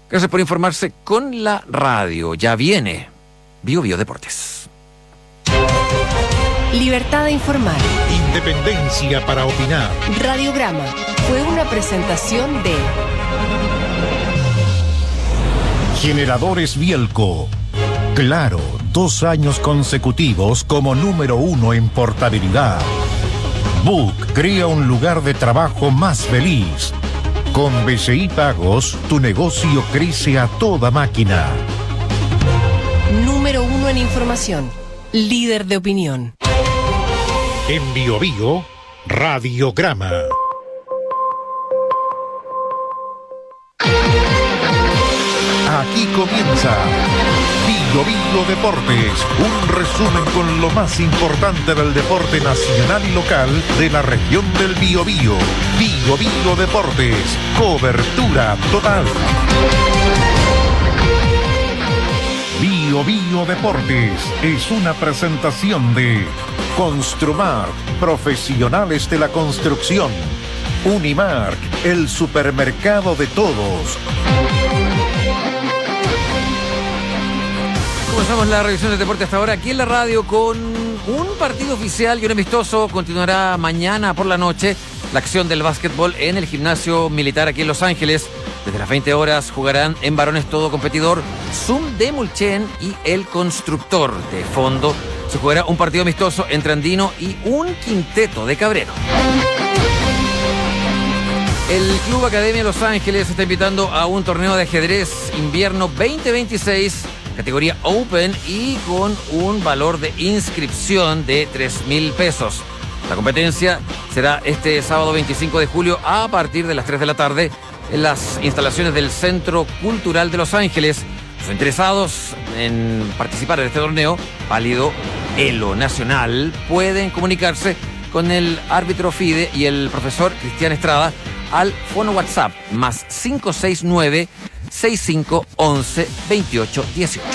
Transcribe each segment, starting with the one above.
Gracias por informarse con la radio. Ya viene Bio Bio Deportes. Libertad de informar. Independencia para opinar. Radiograma fue una presentación de Generadores Bielco. Claro, 2 años consecutivos como número 1 en portabilidad. Book crea un lugar de trabajo más feliz. Con BCI Pagos, tu negocio crece a toda máquina. número 1 en información. Líder de opinión. En Bio Bio, Radiograma. Aquí comienza Bio Bio Deportes, un resumen con lo más importante del deporte nacional y local de la región del Biobío. Bio Bio Deportes, cobertura total. Bio Bio Deportes es una presentación de Construmark, profesionales de la construcción. Unimark, el supermercado de todos. Comenzamos la revisión del deporte hasta ahora aquí en la radio con un partido oficial y un amistoso. Continuará mañana por la noche la acción del básquetbol en el gimnasio militar aquí en Los Ángeles. Desde las 20 horas jugarán en varones todo competidor Zoom de Mulchen y el Constructor. De fondo se jugará un partido amistoso entre Andino y un quinteto de Cabrero. El Club Academia Los Ángeles está invitando a un torneo de ajedrez invierno 2026, categoría Open y con un valor de inscripción de 3,000 pesos. La competencia será este sábado 25 de julio a partir de las 3 de la tarde en las instalaciones del Centro Cultural de Los Ángeles. Los interesados en participar en este torneo, válido ELO nacional, pueden comunicarse con el árbitro FIDE y el profesor Cristian Estrada al fono WhatsApp más 569-6511-2818.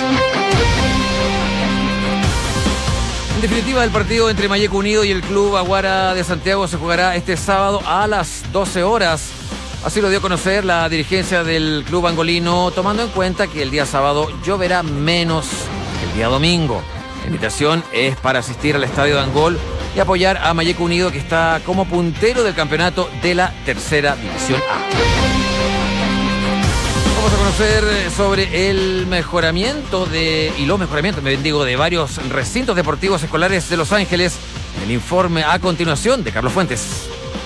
En definitiva, el partido entre Mayeco Unido y el Club Aguara de Santiago se jugará este sábado a las 12 horas. Así lo dio a conocer la dirigencia del club angolino, tomando en cuenta que el día sábado lloverá menos que el día domingo. La invitación es para asistir al estadio de Angol y apoyar a Mayeco Unido, que está como puntero del campeonato de la tercera división A. Vamos a conocer sobre el mejoramiento de varios recintos deportivos escolares de Los Ángeles. El informe a continuación de Carlos Fuentes.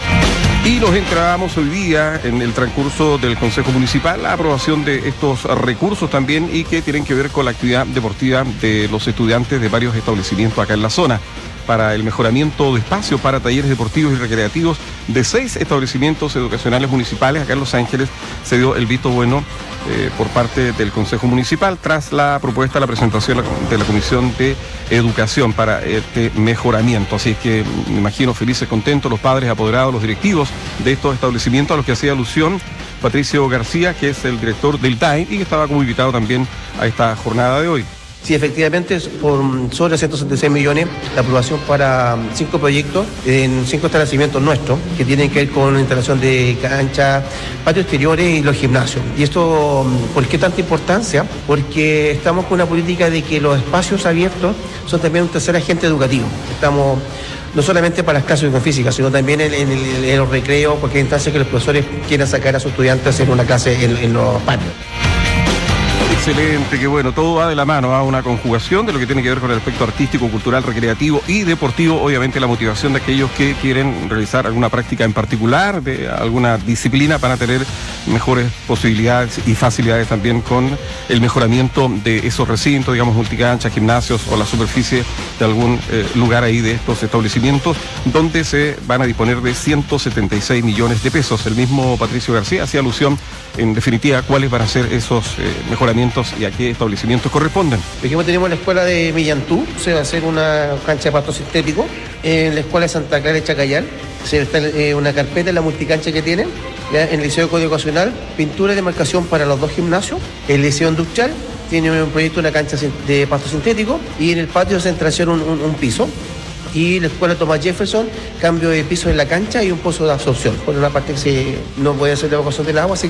Y nos entramos hoy día en el transcurso del Consejo Municipal, la aprobación de estos recursos también y que tienen que ver con la actividad deportiva de los estudiantes de varios establecimientos acá en la zona, para el mejoramiento de espacio para talleres deportivos y recreativos de 6 establecimientos educacionales municipales acá en Los Ángeles. Se dio el visto bueno por parte del Consejo Municipal tras la propuesta, la presentación de la Comisión de Educación para este mejoramiento. Así es que me imagino felices, contentos los padres, apoderados, los directivos de estos establecimientos a los que hacía alusión Patricio García, que es el director del DAI y que estaba como invitado también a esta jornada de hoy. Sí, efectivamente, por sobre 166 millones, la aprobación para 5 proyectos en 5 establecimientos nuestros, que tienen que ver con la instalación de canchas, patios exteriores y los gimnasios. ¿Y esto por qué tanta importancia? Porque estamos con una política de que los espacios abiertos son también un tercer agente educativo. Estamos no solamente para las clases de educación física, sino también en los recreos, cualquier instancia que los profesores quieran sacar a sus estudiantes a hacer una clase en los patios. Excelente, que bueno, todo va de la mano a una conjugación de lo que tiene que ver con el aspecto artístico, cultural, recreativo y deportivo. Obviamente la motivación de aquellos que quieren realizar alguna práctica en particular, de alguna disciplina, para tener mejores posibilidades y facilidades también con el mejoramiento de esos recintos, digamos multicanchas, gimnasios o la superficie de algún lugar ahí de estos establecimientos, donde se van a disponer de 176 millones de pesos. El mismo Patricio García hacía alusión, en definitiva, cuáles van a ser esos mejoramientos y a qué establecimientos corresponden. Por ejemplo, tenemos la escuela de Millantú, se va a hacer una cancha de pasto sintético. En la escuela de Santa Clara de Chacayal, se está una carpeta en la multicancha que tienen. ¿Ya? En el Liceo de Código Educacional, pintura de demarcación para los 2 gimnasios. El Liceo Industrial tiene un proyecto de una cancha de pasto sintético y en el patio se entra a hacer un piso. Y la escuela Thomas Jefferson, cambio de piso en la cancha y un pozo de absorción. Por una parte que no puede hacer la evacuación del agua, así